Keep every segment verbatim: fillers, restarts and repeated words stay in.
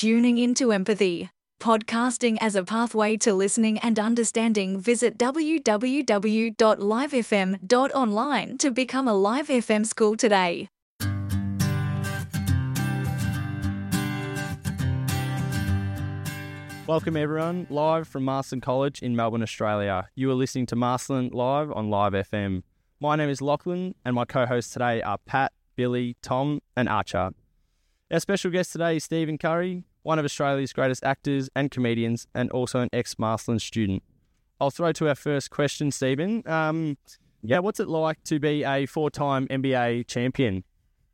tuning into Empathy. Podcasting as a pathway to listening and understanding, visit w w w dot live f m dot online to become a Live F M school today. Welcome everyone, live from Marsden College in Melbourne, Australia. You are listening to Marsden Live on Live F M. My name is Lachlan and my co-hosts today are Pat, Billy, Tom and Archer. Our special guest today is Stephen Curry, one of Australia's greatest actors and comedians and also an ex-Marsden student. I'll throw to our first question, Stephen. Um, yeah, what's it like to be a four-time N B A champion?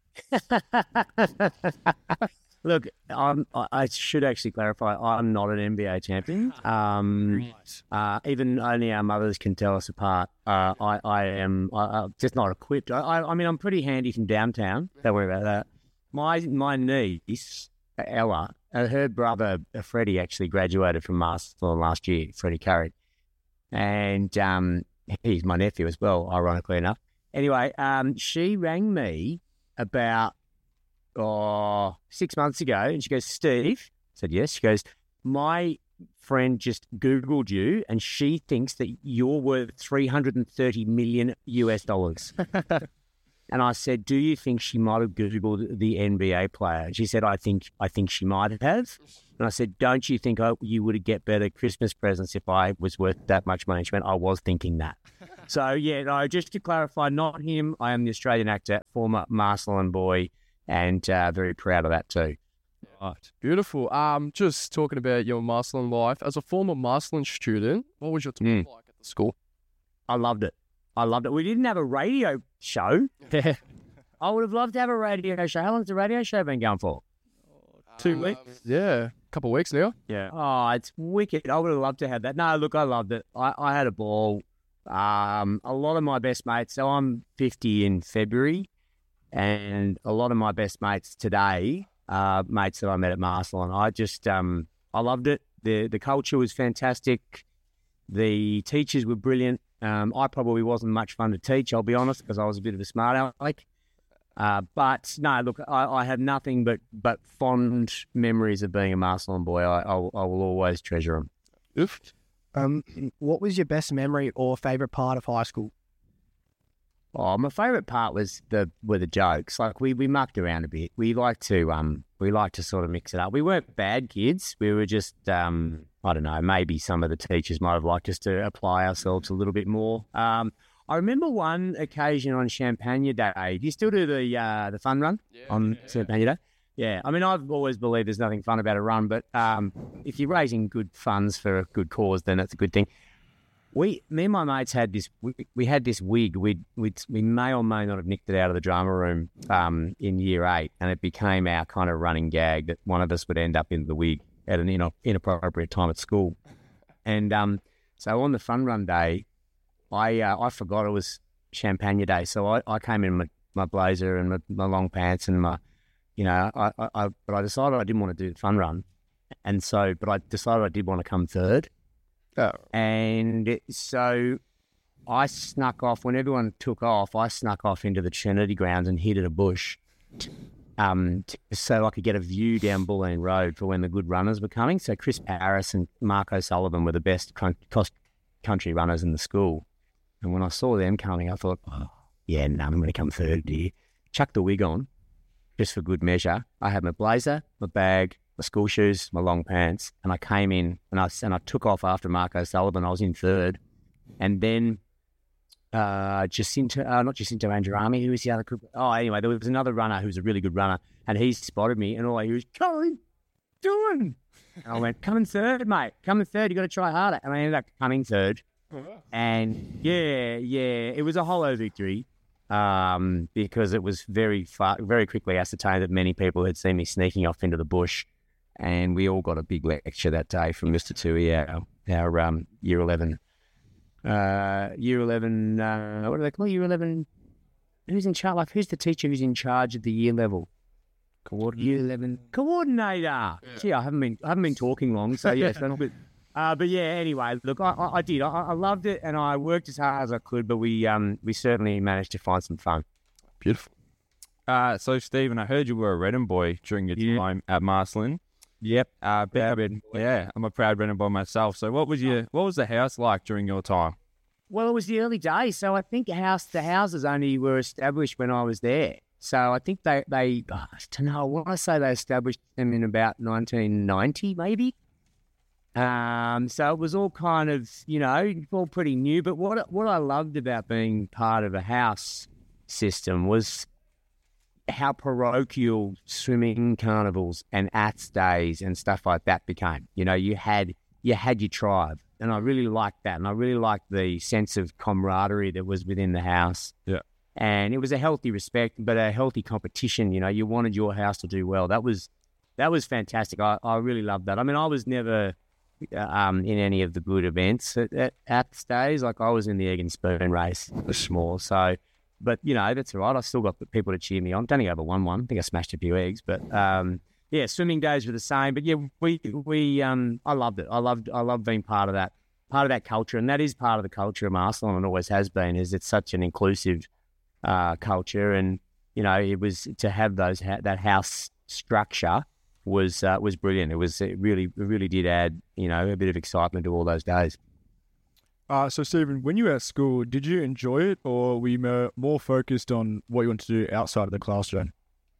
Look, I'm, I should actually clarify, I'm not an N B A champion. Um, Right. uh, even only our mothers can tell us apart. Uh, I, I am I, I'm just not equipped. I, I, I mean, I'm pretty handy from downtown. Don't worry about that. My my niece, Ella, uh, her brother, uh, Freddie, actually graduated from Marsden last year, Freddie Curry. And um, he's my nephew as well, ironically enough. Anyway, um, she rang me about oh, six months ago, and she goes, Steve, I said, yes. She goes, my friend just Googled you, and she thinks that you're worth three hundred thirty million U S dollars. And I said, do you think she might have Googled the N B A player? And she said, I think I think she might have. And I said, don't you think oh, you would get better Christmas presents if I was worth that much money? She went, I was thinking that. So, yeah, no, just to clarify, not him. I am the Australian actor, former Marsden boy, and uh, very proud of that too. Right. Beautiful. Um, just talking about your Marsden life. As a former Marsden student, what was your time Mm. like at the school? I loved it. I loved it. We didn't have a radio show. I would have loved to have a radio show. How long's the radio show been going for? Two Um, weeks? Yeah, a couple of weeks now. Yeah. Oh, it's wicked. I would have loved to have that. No, look, I loved it. I, I had a ball. Um, a lot of my best mates, so I'm fifty in February, and a lot of my best mates today are mates that I met at Marsden. I just, um, I loved it. The the culture was fantastic. The teachers were brilliant. Um, I probably wasn't much fun to teach, I'll be honest, because I was a bit of a smart aleck. Uh, but no, look, I, I have nothing but, but fond memories of being a Marsden boy. I, I, will- I will always treasure them. Oof. Um, what was your best memory or favourite part of high school? Oh, my favourite part was the were the jokes. Like we, we mucked around a bit. We like to um we like to sort of mix it up. We weren't bad kids. We were just um I don't know. Maybe some of the teachers might have liked us to apply ourselves a little bit more. Um, I remember one occasion on Champagne Day. Do you still do the uh, the fun run on Champagne Day? Yeah. I mean, I've always believed there's nothing fun about a run, but um, if you're raising good funds for a good cause, then that's a good thing. We, me and my mates had this. We, we had this wig. We, we, we may or may not have nicked it out of the drama room um, in year eight, and it became our kind of running gag that one of us would end up in the wig at an ino- inappropriate time at school. And um, so on the fun run day, I uh, I forgot it was Champagne Day, so I, I came in my, my blazer and my, my long pants and my, you know, I, I, I but I decided I didn't want to do the fun run, and so but I decided I did want to come third. Oh. And so I snuck off, when everyone took off, I snuck off into the Trinity grounds and hid at a bush um, t- so I could get a view down Bulleen Road for when the good runners were coming. So Chris Paris and Mark O'Sullivan were the best con- cost- country runners in the school. And when I saw them coming, I thought, oh, yeah, no, I'm going to come third here. Chuck the wig on, just for good measure. I had my blazer, my bag, my school shoes, my long pants, and I came in and I and I took off after Mark O'Sullivan. I was in third, and then uh, Jacinto, uh, not Jacinto Andrami, who was the other group? Oh, anyway, there was another runner who was a really good runner, and he spotted me, and all I hear is, "Come doing," and I went, "Come in third, mate. Come in third. You got to try harder." And I ended up coming third, and yeah, yeah, it was a hollow victory. Um, because it was very far, very quickly ascertained that many people had seen me sneaking off into the bush. And we all got a big lecture that day from Mister Tui, our, our um, year eleven, uh, year eleven. Uh, what do they call it? Year eleven? Who's in charge? Like, who's the teacher who's in charge of the year level? Coordinator. Year eleven coordinator. Yeah. Gee, I haven't been, I haven't been talking long, so yeah. So but, uh, but yeah. Anyway, look, I, I, I did. I, I loved it, and I worked as hard as I could. But we, um, we certainly managed to find some fun. Beautiful. Uh, so, Stephen, I heard you were a Redden boy during your Yeah. time at Marsden. Yep. Uh, proud, yeah, I'm a proud Brennan boy myself. So what was your what was the house like during your time? Well, it was the early days, so I think house the houses only were established when I was there. So I think they they oh, I don't know. I want to say they established them in about nineteen ninety, maybe. Um, so it was all kind of, you know, all pretty new. But what what I loved about being part of a house system was how parochial swimming carnivals and Ats days and stuff like that became. You know, you had you had your tribe, and I really liked that, and I really liked the sense of camaraderie that was within the house. Yeah, and it was a healthy respect, but a healthy competition. You know, you wanted your house to do well. That was that was fantastic. I, I really loved that. I mean, I was never um, in any of the good events at, at Ats days. Like I was in the egg and spoon race, the small. So. But, you know, that's all right. I still got people to cheer me on. Don't think I ever won one. I think I smashed a few eggs. But, um, yeah, swimming days were the same. But, yeah, we, we, um, I loved it. I loved I loved being part of that, part of that culture. And that is part of the culture of Marcelin and always has been, is it's such an inclusive uh, culture. And, you know, it was to have those that house structure was uh, was brilliant. It was it really, it really did add, you know, a bit of excitement to all those days. Uh, so, Stephen, when you were at school, did you enjoy it, or were you more, more focused on what you wanted to do outside of the classroom?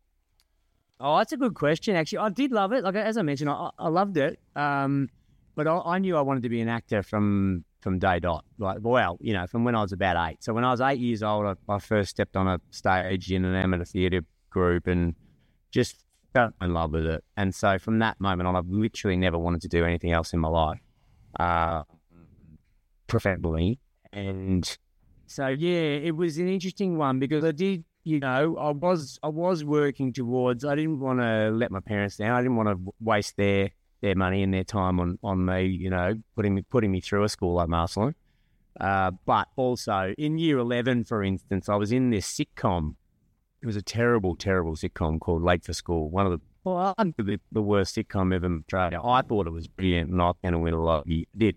Oh, that's a good question, actually. I did love it. Like, as I mentioned, I, I loved it. Um, but I, I knew I wanted to be an actor from, from day dot. Like, well, you know, from when I was about eight. So when I was eight years old, I, I first stepped on a stage in an amateur theatre group and just fell in love with it. And so from that moment on, I've literally never wanted to do anything else in my life. Uh professionally. And so yeah, it was an interesting one because I did, you know, I was I was working towards, I didn't want to let my parents down. I didn't want to waste their their money and their time on on me, you know, putting me putting me through a school like Marcelin. Uh, but also in year eleven, for instance, I was in this sitcom. It was a terrible, terrible sitcom called Late for School. One of the well, the, the worst sitcom ever in Australia. I thought it was brilliant and I was going to win a lot. It did.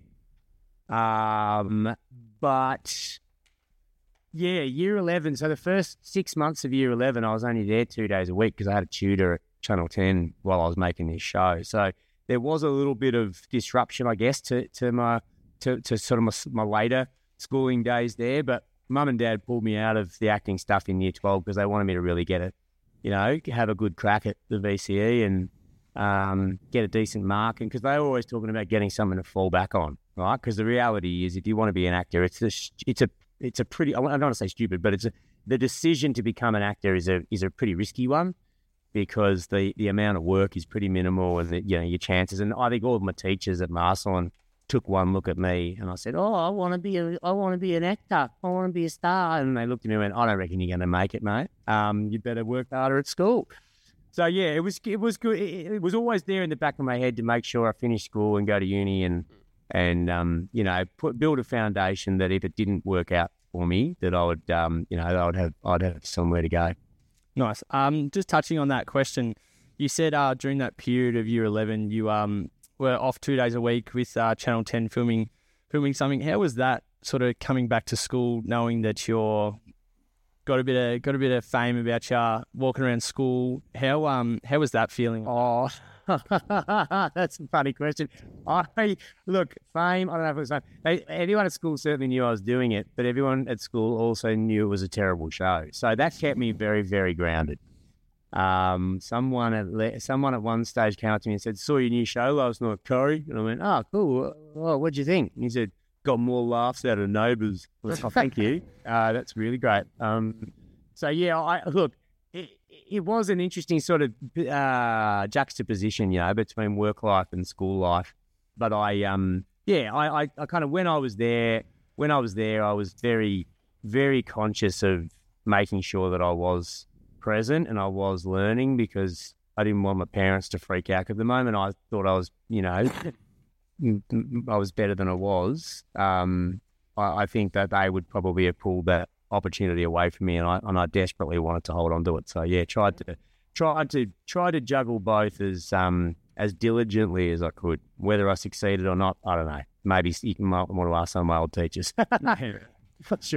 Um, but yeah, year eleven. So the first six months of year eleven, I was only there two days a week because I had a tutor at Channel ten while I was making this show. So there was a little bit of disruption, I guess, to, to my, to, to sort of my, my later schooling days there. But mum and dad pulled me out of the acting stuff in year twelve because they wanted me to really get it, you know, have a good crack at the V C E and, um, get a decent mark. And because they were always talking about getting something to fall back on. Right, because the reality is, if you want to be an actor, it's a, it's a, it's a pretty. I don't want to say stupid, but it's a, the decision to become an actor is a is a pretty risky one because the, the amount of work is pretty minimal, and the, you know your chances. And I think all of my teachers at Marcelin took one look at me, and I said, "Oh, I want to be a, I want to be an actor. I want to be a star." And they looked at me and went, "I don't reckon you're going to make it, mate. Um, you better work harder at school." So yeah, it was it was good. It, it was always there in the back of my head to make sure I finished school and go to uni and. And, um, you know, put, build a foundation that if it didn't work out for me, that I would, um, you know, I would have, I'd have somewhere to go. Nice. Um, just touching on that question, you said uh, during that period of year eleven, you um were off two days a week with uh, Channel ten filming, filming something. How was that sort of coming back to school, knowing that you're got a bit of got a bit of fame about you walking around school? How um how was that feeling? Oh. That's a funny question. I look, fame, I don't know if it was fame. They, everyone at school certainly knew I was doing it, but everyone at school also knew it was a terrible show. So that kept me very, very grounded. Um, someone at someone at one stage came up to me and said, "Saw your new show last night, Corey." And I went, "Oh, cool. Oh, what'd you think?" And he said, "Got more laughs out of neighbours." Oh, thank you. Uh, that's really great. Um, so yeah, I look. It, it was an interesting sort of uh, juxtaposition, you know, between work life and school life. But I, um, yeah, I, I, I kind of when I was there, when I was there, I was very, very conscious of making sure that I was present and I was learning because I didn't want my parents to freak out. Because the moment I thought I was, you know, I was better than I was, um, I, I think that they would probably have pulled that opportunity away from me, and I and I desperately wanted to hold on to it. So yeah, tried to tried to try to juggle both as um as diligently as I could. Whether I succeeded or not, I don't know. Maybe you can might want to ask some of my old teachers. For sure.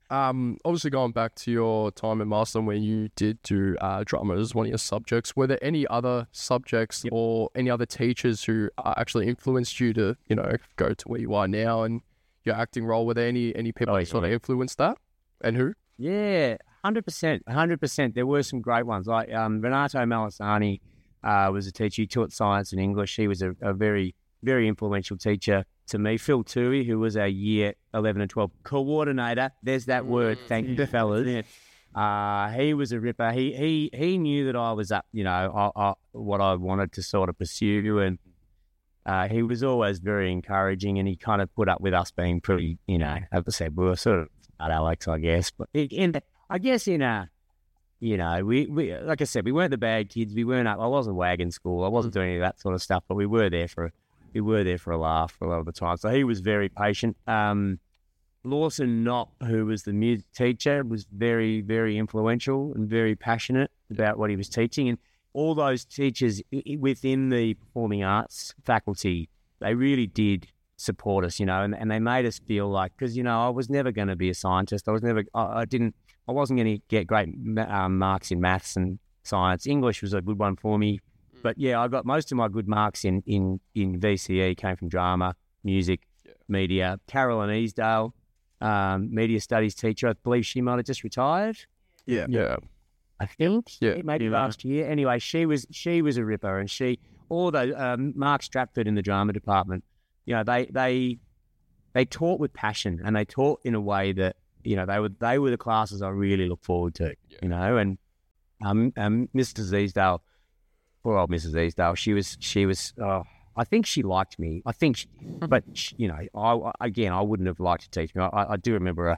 Um, obviously going back to your time in Marsden when you did do uh, drama as one of your subjects, were there any other subjects Yep. or any other teachers who uh, actually influenced you to, you know, go to where you are now and your acting role? Were there any any people Oh, that sort of yeah. influenced that? And who? Yeah, one hundred percent, one hundred percent. There were some great ones. Like um, Renato Malasani uh, was a teacher. He taught science and English. He was a, a very, very influential teacher to me. Phil Toohey, who was our year eleven and twelve coordinator. There's that word. Thank you, fellas. Uh, he was a ripper. He he he knew that I was up, you know, I, I, what I wanted to sort of pursue, and uh, he was always very encouraging. And he kind of put up with us being pretty, you know, as I said, we were sort of at Alex, I guess. But in, I guess in a, you know, we, we like I said, we weren't the bad kids. We weren't. I wasn't wagon school. I wasn't doing any of that sort of stuff. But we were there for we were there for a laugh for a lot of the time. So he was very patient. Um, Lawson Knott, who was the music teacher, was very, very influential and very passionate about what he was teaching. And all those teachers i- within the performing arts faculty, they really did support us, you know, and, and they made us feel like, because, you know, I was never going to be a scientist. I was never, I, I didn't, I wasn't going to get great um, marks in maths and science. English was a good one for me. But yeah, I got most of my good marks in, in, in V C E came from drama, music, Yeah. media. Carolyn Easdale, um, media studies teacher. I believe she might have just retired. Yeah. Yeah. I think. Yeah. Maybe Yeah. last year. Anyway, she was she was a ripper, and she all the um, Mark Stratford in the drama department. You know, they they they taught with passion, and they taught in a way that, you know, they were they were the classes I really look forward to. Yeah. You know, and um, um Missus Easdale, poor old Missus Easdale, she was she was. Oh, I think she liked me. I think, she, but she, you know, I again, I wouldn't have liked to teach me. I, I do remember a,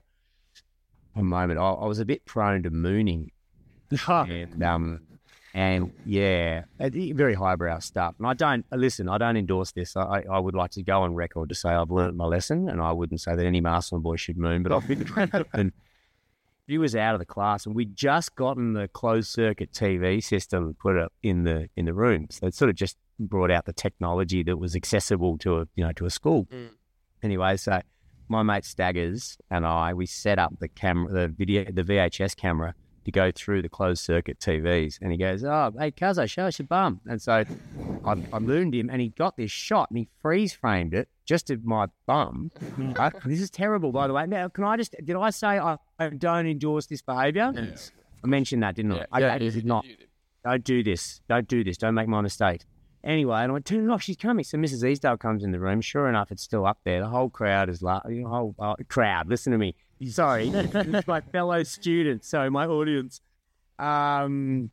a moment. I, I was a bit prone to mooning, and um, and yeah, uh, very highbrow stuff. And I don't listen. I don't endorse this. I, I would like to go on record to say I've learned my lesson, and I wouldn't say that any Marsden boy should moon. But I've been and he was out of the class, and we'd just gotten the closed circuit T V system put up in the in the room. So it sort of just brought out the technology that was accessible to a you know to a school. Mm. Anyway, so my mate Staggers and I, we set up the camera, the video, the V H S camera to go through the closed circuit T Vs. And he goes, "Oh, hey, Cuzzo, show us your bum." And so I, I mooned him, and he got this shot, and he freeze framed it just of my bum. Right? This is terrible, by the way. Now, can I just? Did I say I, I don't endorse this behaviour? I mentioned that, didn't I? I, I did not. Don't do this. Don't do this. Don't make my mistake. Anyway, and I went, turn it off, she's coming. So Missus Easdale comes in the room. Sure enough, it's still up there. The whole crowd is laughing. The whole uh, crowd, listen to me. Sorry, it's my fellow students. Sorry, my audience. Um,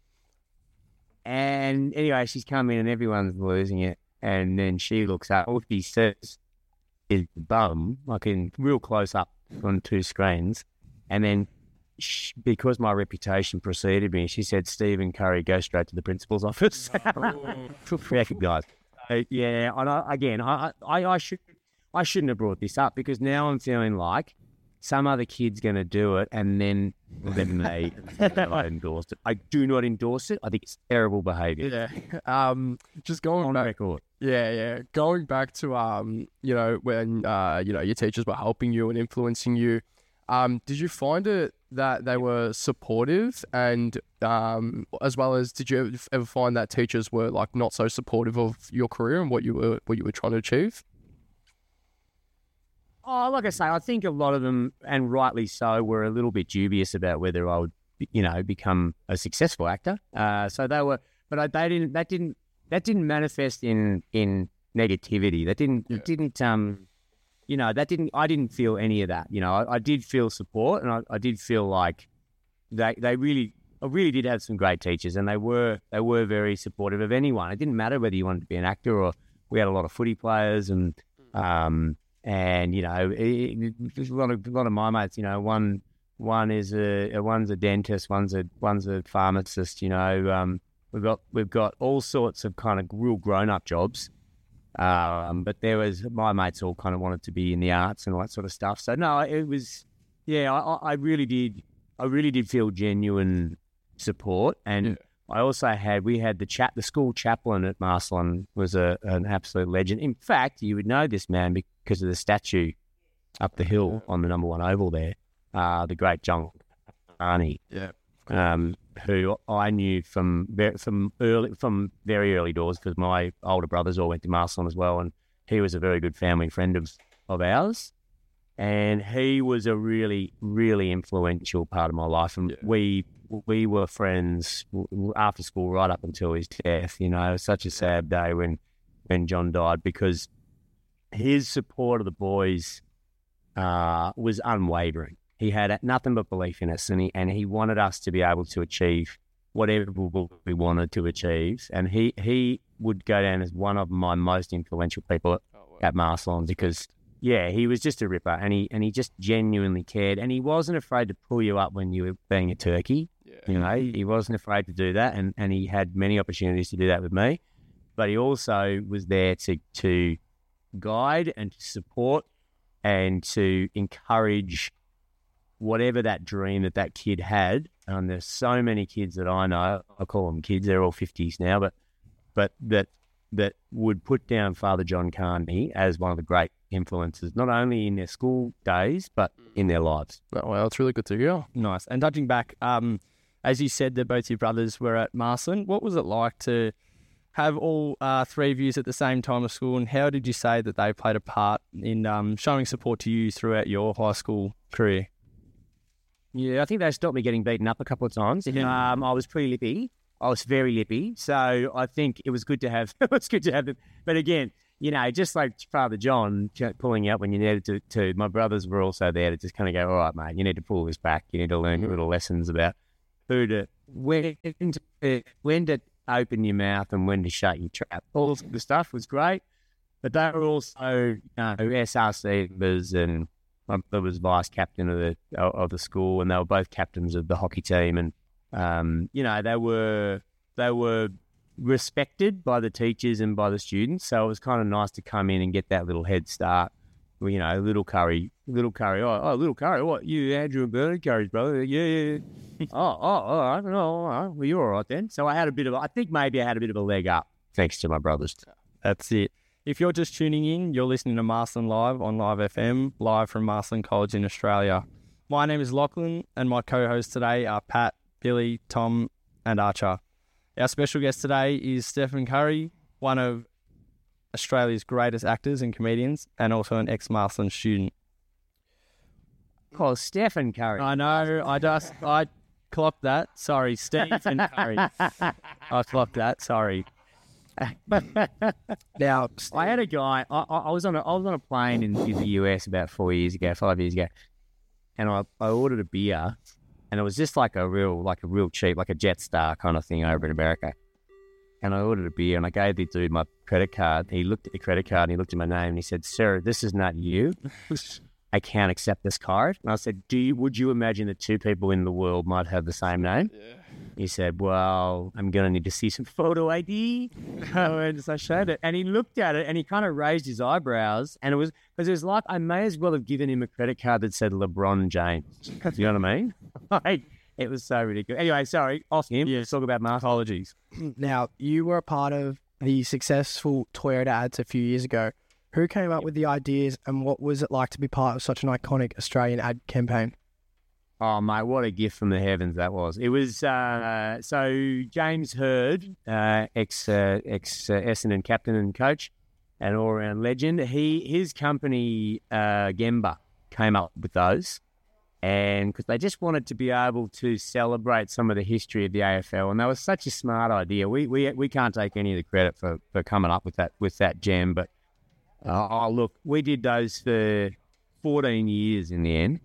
and anyway, she's come in and everyone's losing it. And then she looks up. All she says is bum, like in real close up on two screens. And then She, because my reputation preceded me, she said, "Stephen Curry, go straight to the principal's office." Recognised. Uh, yeah, and I, again, I, I, I should, I shouldn't have brought this up because now I'm feeling like some other kid's going to do it, and then then they I endorsed it. I do not endorse it. I think it's terrible behaviour. Yeah. Um, just going On back. record. Yeah, yeah. Going back to um, you know, when uh, you know, your teachers were helping you and influencing you. Um, did you find it that they were supportive, and um, as well as did you ever find that teachers were like not so supportive of your career and what you were what you were trying to achieve? Oh, like I say, I think a lot of them, and rightly so, were a little bit dubious about whether I would, you know, become a successful actor. Uh, so they were, but I, they didn't. That didn't. That didn't manifest in in negativity. That didn't. Yeah. It didn't. Um, you know, that didn't. I didn't feel any of that. You know, I, I did feel support, and I, I did feel like they they really, I really did have some great teachers, and they were they were very supportive of anyone. It didn't matter whether you wanted to be an actor or we had a lot of footy players, and um. And you know, it, it, there's a lot of a lot of my mates. You know, one one is a one's a dentist, one's a one's a pharmacist. You know, um, we've got we've got all sorts of kind of real grown up jobs. Um, but there was my mates all kind of wanted to be in the arts and all that sort of stuff. So no, it was yeah, I, I really did I really did feel genuine support, and Yeah. I also had we had the chap the school chaplain at Marsden was a an absolute legend. In fact, you would know this man because of the statue up the hill on the number one oval there. uh, the great John Carney. Yeah. Um, who I knew from very, from early from very early doors because my older brothers all went to Marcelin as well, and he was a very good family friend of of ours, and he was a really really influential part of my life, and Yeah. we we were friends after school right up until his death. You know, it was such a sad day when when John died because his support of the boys uh, was unwavering. He had nothing but belief in us, and he and he wanted us to be able to achieve whatever we wanted to achieve. And he he would go down as one of my most influential people at, Oh, wow. at Marcelin because, yeah, he was just a ripper, and he and he just genuinely cared, and he wasn't afraid to pull you up when you were being a turkey. Yeah. You know, he wasn't afraid to do that, and, and he had many opportunities to do that with me. But he also was there to to guide and to support and to encourage whatever that dream that that kid had. And there's so many kids that I know, I call them kids, they're all fifties now, but but that that would put down Father John Carney as one of the great influences, not only in their school days, but in their lives. Oh, well, it's really good to hear. Nice. And touching back, um, as you said that both your brothers were at Marcelin, what was it like to have all uh, three of you at the same time of school, and how did you say that they played a part in um, showing support to you throughout your high school career? Yeah, I think they stopped me getting beaten up a couple of times. Yeah. Um, I was pretty lippy. I was very lippy. So I think it was good to have, it was good to have them. But again, you know, just like Father John pulling you up when you needed to, to, my brothers were also there to just kind of go, all right, mate, you need to pull this back. You need to learn little lessons about who to, when to, when to open your mouth and when to shut your trap. All the stuff was great. But they were also, you know, S R C members, and my brother was vice captain of the of the school, and they were both captains of the hockey team. And um, you know, they were they were respected by the teachers and by the students. So it was kind of nice to come in and get that little head start. Well, you know, little Curry, little Curry. Oh, oh, little Curry. What, you, Andrew and Bernie, Curry's brother? Yeah, yeah. yeah. oh, oh, all right. No, all right. Well, you're all right then. So I had a bit of, I think maybe I had a bit of a leg up thanks to my brothers. That's it. If you're just tuning in, you're listening to Marcelin Live on Live F M, live from Marcelin College in Australia. My name is Lachlan, and my co-hosts today are Pat, Billy, Tom, and Archer. Our special guest today is Stephen Curry, one of Australia's greatest actors and comedians, and also an ex-Marcelin student. Oh, Stephen Curry. I know, I just, I clocked that. Sorry, Stephen Curry. I clocked that, sorry. Now, I had a guy. I, I I was on a I was on a plane in, in the U S about four years ago, five years ago, and I, I ordered a beer, and it was just like a real like a real cheap, like a Jetstar kind of thing over in America. And I ordered a beer, and I gave the dude my credit card. He looked at the credit card, and he looked at my name, and he said, "Sir, this is not you. I can't accept this card." And I said, "Do you? Would you imagine that two people in the world might have the same name?" Yeah. He said, "Well, I'm going to need to see some photo I D." And so I showed it. And he looked at it and he kind of raised his eyebrows. And it was, because it was like, I may as well have given him a credit card that said LeBron James. You know what I mean? Like, it was so ridiculous. Anyway, sorry, off him. Yeah. Let's talk about Mark. Apologies. now you were a part of the successful Toyota ads a few years ago. Who came up with the ideas, and what was it like to be part of such an iconic Australian ad campaign? Oh, mate, what a gift from the heavens that was. It was, uh, so James Hurd, uh, ex, uh, ex uh, Essendon captain and coach, and all-round legend, he his company, uh, Gemba, came up with those. And because they just wanted to be able to celebrate some of the history of the A F L. And that was such a smart idea. We we we can't take any of the credit for, for coming up with that with that gem. But, uh, oh, look, we did those for fourteen years in the end.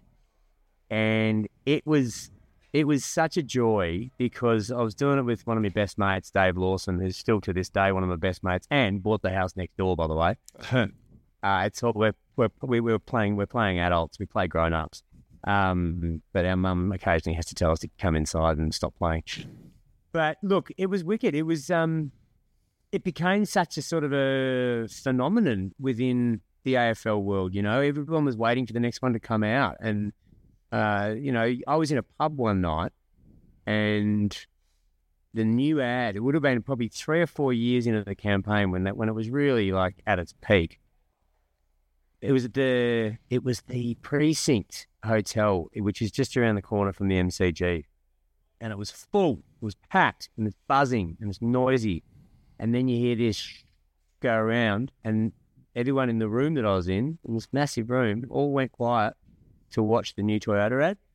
And it was it was such a joy because I was doing it with one of my best mates, Dave Lawson, who's still to this day one of my best mates, and bought the house next door, by the way. uh, it's all we're, we're we we're playing we're playing adults, we play grown ups, um, but our mum occasionally has to tell us to come inside and stop playing. But look, it was wicked. It was um, it became such a sort of a phenomenon within the A F L world. You know, everyone was waiting for the next one to come out, and Uh, you know, I was in a pub one night, and the new ad, it would have been probably three or four years into the campaign when that when it was really like at its peak. it was the it was the Precinct Hotel, which is just around the corner from the M C G, and it was full. It was packed, and it's buzzing, and it's noisy, and then you hear this go around, and everyone in the room that I was in, in this massive room, all went quiet to watch the new Toyota ad.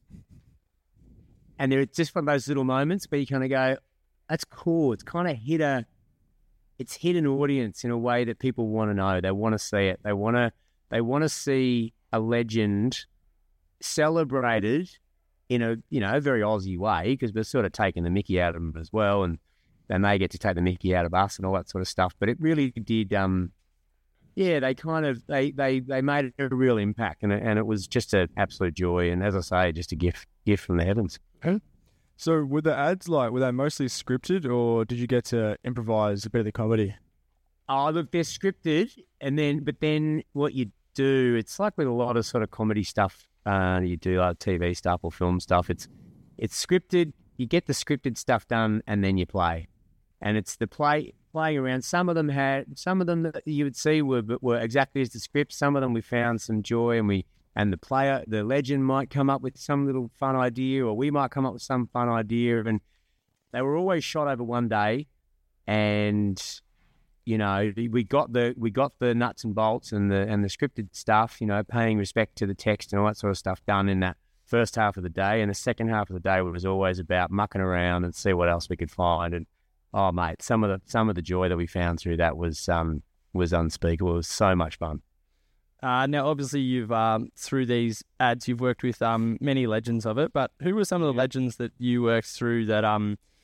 And there, just from those little moments where you kind of go, "That's cool." It's kind of hit a, it's hit an audience in a way that people want to know. They want to see it. They want to, they want to see a legend celebrated in a, you know, a very Aussie way, because we're sort of taking the mickey out of them as well, and then they get to take the mickey out of us and all that sort of stuff. But it really did, um, yeah, they kind of, they they they made a real impact, and it, and it was just an absolute joy. And as I say, just a gift gift from the heavens. So were the ads like, were they mostly scripted, or did you get to improvise a bit of the comedy? Oh, look, they're scripted, and then, but then what you do, it's like with a lot of sort of comedy stuff, uh, you do like T V stuff or film stuff, it's it's scripted, you get the scripted stuff done, and then you play. And it's the play, playing around. Some of them had, some of them that you would see were were exactly as the script. Some of them we found some joy, and we, and the player, the legend might come up with some little fun idea, or we might come up with some fun idea. And they were always shot over one day, and you know, we got the we got the nuts and bolts and the and the scripted stuff, you know, paying respect to the text and all that sort of stuff done in that first half of the day. And the second half of the day was always about mucking around and see what else we could find. And oh, mate, some of the some of the joy that we found through that was um was unspeakable. It was so much fun. Uh, now, obviously, you've um, through these ads, you've worked with um, many legends of it. But who were some of the legends that you worked through that um,